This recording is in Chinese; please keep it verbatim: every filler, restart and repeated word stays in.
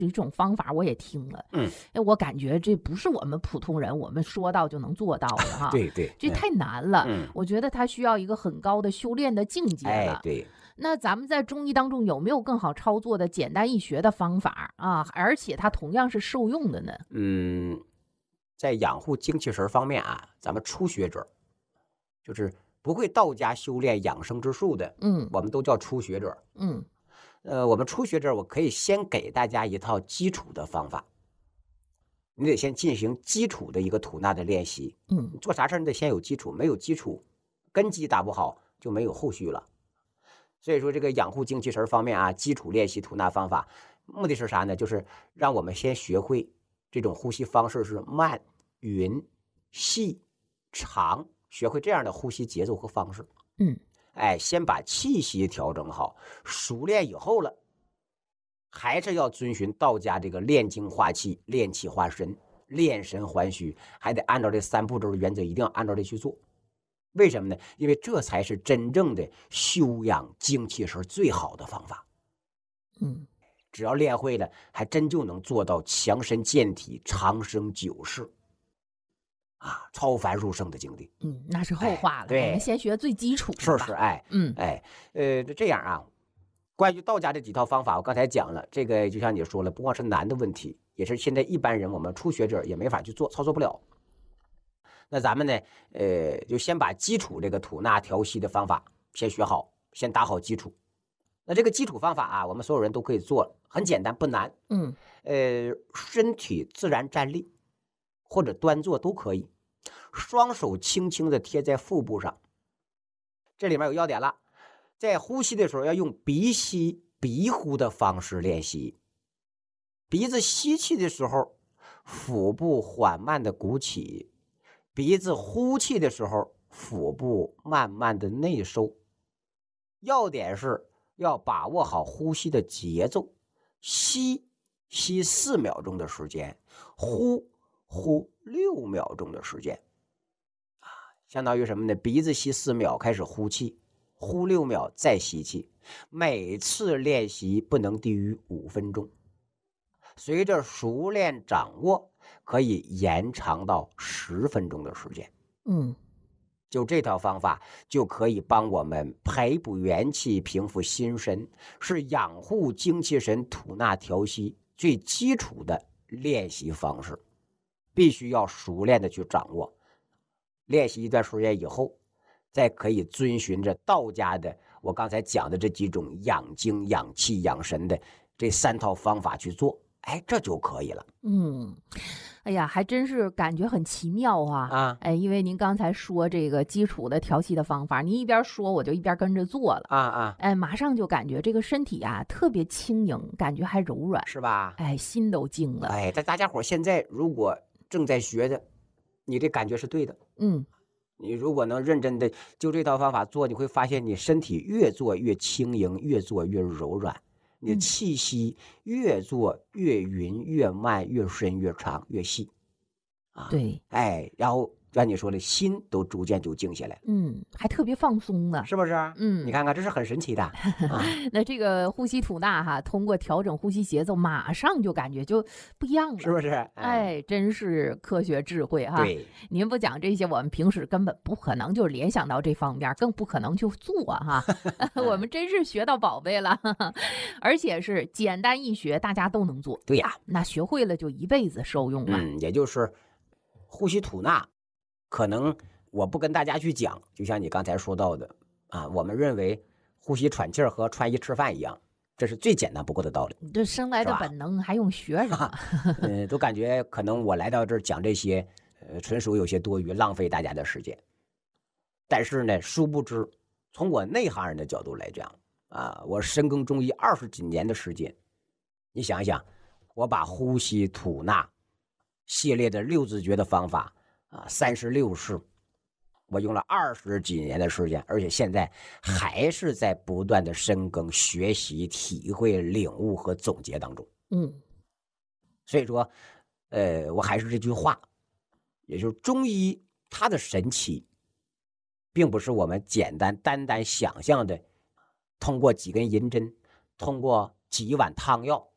这种方法我也听了， 嗯， 哎，我感觉这不是我们普通人我们说到就能做到的哈。 对对， 这太难了。 嗯， 我觉得它需要一个很高的修炼的境界了。 哎，对。 那咱们在中医当中有没有更好操作的简单易学的方法啊？而且它同样是受用的呢？ 嗯，在养护精气神方面啊，咱们初学者，就是不会道家修炼养生之术的， 嗯， 我们都叫初学者。 嗯， 呃，我们初学者，我可以先给大家一套基础的方法，你得先进行基础的一个吐纳的练习。 嗯， 做啥事你得先有基础，没有基础，根基打不好就没有后续了。所以说，这个养护精气神方面啊，基础练习吐纳方法，目的是啥呢？就是让我们先学会这种呼吸方式是慢、匀、细、长，学会这样的呼吸节奏和方式。 嗯， 哎，先把气息调整好，熟练以后了，还是要遵循道家这个炼精化气、炼气化神、炼神还虚，还得按照这三步骤的原则，一定要按照这去做。为什么呢？因为这才是真正的修养精气神最好的方法。 嗯， 只要练会了，还真就能做到强身健体、长生久世，啊，超凡入圣的境地。 嗯，那是后话了。 哎、对， 我们先学最基础的是是，哎， 嗯， 哎，呃，这样啊，关于道家这几套方法，我刚才讲了，这个就像你说了，不光是难的问题，也是现在一般人我们初学者也没法去做，操作不了。那咱们呢，呃，就先把基础这个吐纳调息的方法先学好，先打好基础。那这个基础方法啊，我们所有人都可以做，很简单，不难。 嗯， 呃，身体自然站立或者端坐都可以，双手轻轻的贴在腹部上。这里面有要点了，在呼吸的时候要用鼻吸鼻呼的方式练习。鼻子吸气的时候，腹部缓慢的鼓起。鼻子呼气的时候，腹部慢慢的内收。要点是要把握好呼吸的节奏，吸吸四秒钟的时间，呼呼六秒钟的时间，啊，相当于什么呢？鼻子吸四秒开始呼气，呼六秒再吸气，每次练习不能低于五分钟。随着熟练掌握，可以延长到十分钟的时间。 嗯， 就这套方法就可以帮我们培补元气、平复心神，是养护精气神、吐纳调息最基础的练习方式，必须要熟练的去掌握。练习一段时间以后，再可以遵循着道家的我刚才讲的这几种养精、养气、养神的这三套方法去做。哎，这就可以了。 嗯，哎呀，还真是感觉很奇妙啊！ 啊， 哎，因为您刚才说这个基础的调息的方法，您一边说我就一边跟着做了。 啊啊， 哎，马上就感觉这个身体啊特别轻盈，感觉还柔软， 是吧？ 哎，心都静了。 哎，但大家伙现在如果正在学的，你这感觉是对的。 嗯， 你如果能认真的就这套方法做，你会发现你身体越做越轻盈，越做越柔软。你的气息越做越匀、越慢、越深、越长、越细，啊， 对， 哎，然后让你说的心都逐渐就静下来， 嗯，还特别放松呢， 是不是？ 嗯， 你看看，这是很神奇的。啊、 那这个呼吸吐纳哈，通过调整呼吸节奏，马上就感觉就不一样了， 是不是？哎， 哎，真是科学智慧哈。 对， 您不讲这些，我们平时根本不可能就联想到这方面，更不可能去做哈。我们真是学到宝贝了，而且是简单易学，大家都能做。 对呀， 那学会了就一辈子受用了。 嗯，也就是呼吸吐纳，可能我不跟大家去讲，就像你刚才说到的啊，我们认为呼吸喘气儿和穿衣吃饭一样，这是最简单不过的道理。 这生来的本能还用学什么？ 嗯，都感觉可能我来到这儿讲这些，呃，纯属有些多余，浪费大家的时间。但是呢，殊不知，从我内行人的角度来讲，啊，我深耕中医二十几年的时间，你想一想，我把呼吸吐纳系列的六字诀的方法啊，三十六式，我用了二十几年的时间，而且现在还是在不断的深耕、学习、体会、领悟和总结当中。 嗯， 所以说，呃，我还是这句话，也就是中医它的神奇，并不是我们简单单单想象的，通过几根银针，通过几碗汤药